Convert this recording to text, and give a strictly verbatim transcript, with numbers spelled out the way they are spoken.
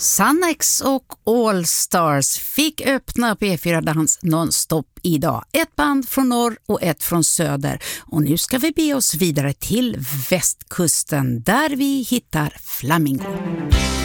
Sannex och All Stars fick öppna P fyra Dans nonstop idag. Ett band från norr och ett från söder. Och nu ska vi be oss vidare till västkusten där vi hittar Flamingo.